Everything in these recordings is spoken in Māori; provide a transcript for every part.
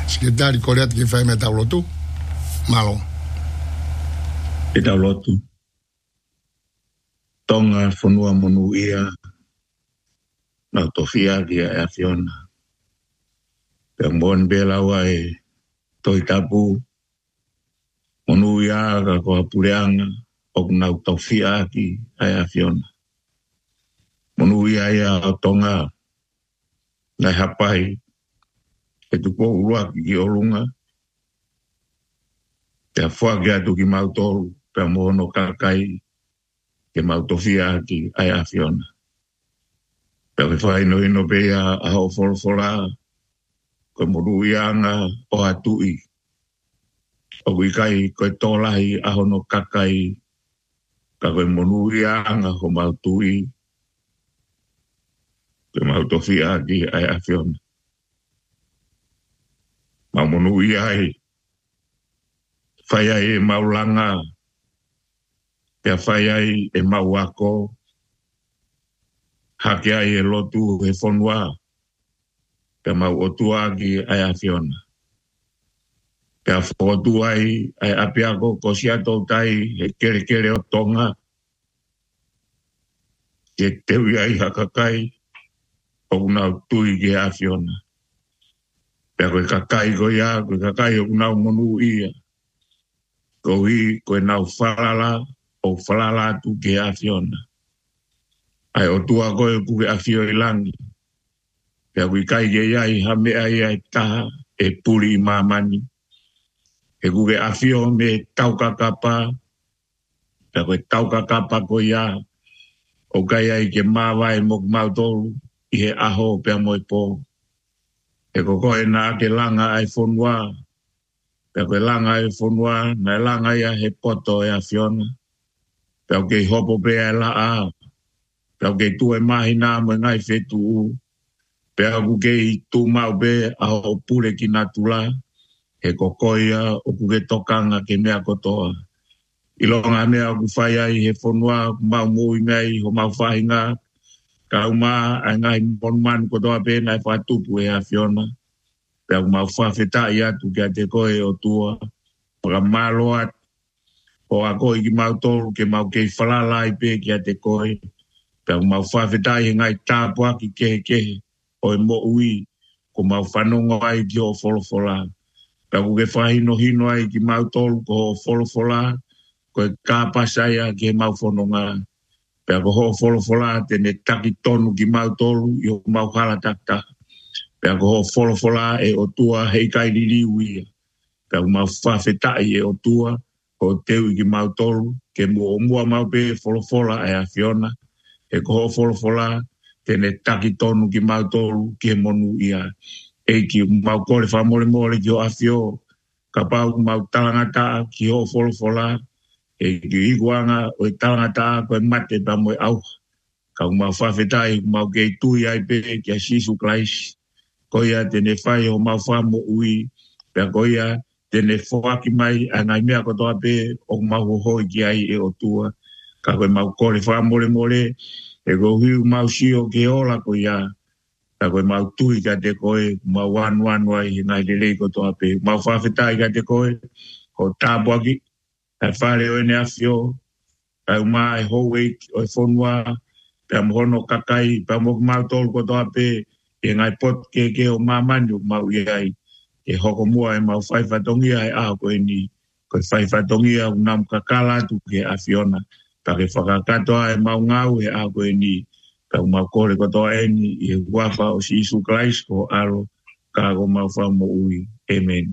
Sekretari Koreat ki fai me taulotu. Malo. E taulotu. Tonga whanua monu ia. Na tofia ki a Fiona. Pea mbon bela wa e toi tapu. Monu ia ka koha pureanga. O nau tofia ki a Fiona. Monu ia ia o tonga. Nai hapai. E tupo urua ki olunga. Te fua ki atu ki mautoru. Pea mohono kakai. Ke mautofia ki a Fiona. Pea whai no ino pea a ho folfola. Koe moru ianga o atui. O wikai koe tolahi a hono kakai. Ka koe moru ianga ho mautui. Ke mautofia ki a Fiona. Ma monu iai. Whai ai e maulanga. Pea whai ai e mauako. Hake ai e lotu he whonua. Pea mau otua ki a Fiona. Pea whotu ai ai apiako ko siato tai he kere o tonga. Ke tewi ai hakakai. O unau tui ki a Fiona. Pea koe kakai ko ia, koe kakai o unau monu ia. Ko hi koe nau whalala o whalala tu ki a Fiona. Ai o tua koe kuke a Fio i langi. Pea koe kai ke iai hame ai taha e puri i mamani. E kuke a Fio me tau kakapa. Pea koe tau kakapa ko ia. O kai ai ke mawai mok mautolu. I he aho pea moi po. E koko e nā ke langa ai whonua. Pea koe langa ai whonua. Nai langa ia he poto e a Fiona. Pea ke hopo pea e la a. Pea ke tu e mahi nā mo ngai whetu u. Pea kuke i tu mau pe a ho pure ki nā tula. He koko ia o kuke tokanga ke mea kotoa. I longa mea ku whai ai he whonua. Mau mui mei ho mau whahinga. Ka uma a ngai monman kotoa pe nai whatupu e a Fiona. Pea mau whawhetai atu kia te koe o tua. Paka maloat. O a koe ki mau toru ke mau kei whalalai pe kia te koe. Pea mau whawhetai ngai tāpua ki kehe. O e mo ui. Ko mau whanongo ai ki o wholofola. Pea kuke whahino hino ai ki mau toru ko o wholofola. Ko e kāpasaya ki he mau whanonga. Pea ko ho wholofola tene taki tonu ki mau toru i o mau halatakta. Pea ko ho wholofola e o tua hei kai ririu ia. Pea ko mau whawhetai e o tua o teu i ki mau toru ke mua o mua mau pe wholofola e a Fiona. E ko ho wholofola tene taki tonu ki mau toru ki he monu ia. E ki mau kore whamore mole ki o a Fio. Ka pau mau talangata ki ho wholofola. E ki iguanga o e talangata ko e mate pa mo e au. Ka mau whawhetai mau kei tui ai pe ki a Sisu Klaisi. Ko ia tene whai o mau whamo ui. Pea ko ia tene whaki mai a ngai mea kotoa pe o mau hoi ki ai e o tua. Ka koe mau kore whamore mole. E ko hiu mau sio ke ola ko ia. Ka koe mau tui ka te koe. Mau wanu ai ngai lelei kotoa pe. Mau whawhetai ka te koe. Ko tāpuaki. Ai whare o ene a Fio. Ai uma e houei o e whonua. Pea mohono kakai. Pea moku mau tolu kotoa pe. E ngai pot ke o mamani o mau iai. E hoko mua e mau whaifatongia e aho koe ni. Koe whaifatongia unam kakala tu ke a Fiona. Pea ke whakakatoa e mau ngau e aho koe ni. Pea mau kore kotoa e ni. E wafa o Sisu Klaisi ko aro. Ka ko mau whamo ui. Amen.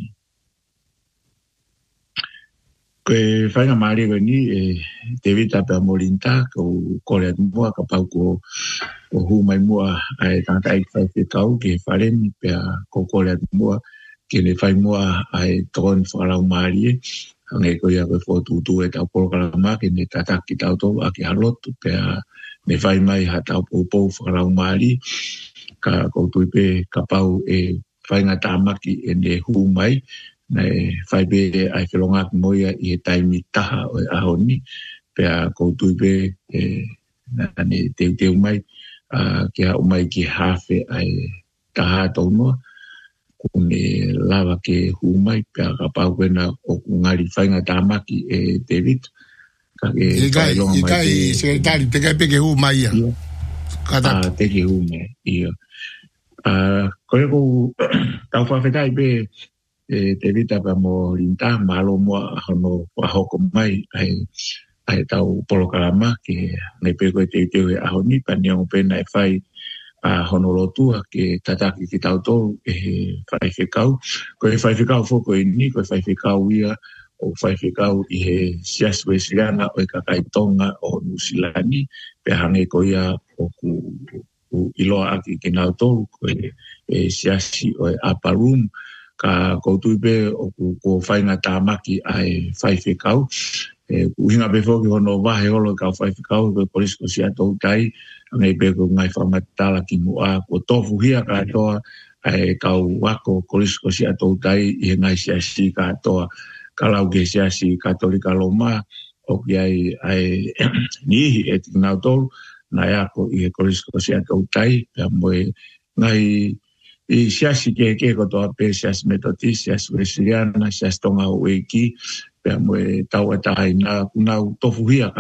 Koe whainga maari koe ni e te vita pea morinta ko kore atu mua ka pau ko hu mai mua ai tangata i whai whetau ke wharemi pea ko kore atu mua ke ne whai mua ai tokon whakarau maari e hange koe ia koe whotutu e tau polokalama ke ne tataki tau tau a ki halotu pea ne whai mai ha tau poupou whakarau maari ka koutu pe ka pau e whainga tāmaki e ne hu mai nei fai be ai whelonga ki moia i he taimi taha o e ahoni pea koutu pe ne teu mai ki hau mai ki hawhe ai taha tau noa kune lava ke humai pia ka pauena o ngari fainga tamaki e David ka ke ikai secretary te kai peke humai ya kata te ke humai ia ko tau fa fetai be David apa mo rinta malo mo hono hoko mai ai tau polokalama ke nei pe ko te ahoni paniang pena fai honolotua ke tataki ki tau tolu fai whekau. Ko e fai whekau foko e ni, ko e fai whekau ia o fai whekau i he sias wesiana o e kakai tonga o Nusilani, pe hange ko ia o ku iloa aki ki nau tolu, ko e siasi o e aparum, ka koutu be o ku whainga tāmaki ai fai whekau. Uhinga pe foki hono wahe holo ka fai whekau, ko e polisko si atou tai, ngai peko ngai whamatala ki mua ko tofu hia katoa e kau wako kolisko si atou tai i ngai siasi katoa kalau ke siasi katolika loma o ki ai nihi e tinau tolu na yako i kolisko si atou tai pia moe ngai i siasi ke kotoa pe siasi metoti siasi wesiliana siasi tonga ueki pia moe tau atai na kunau tofu hia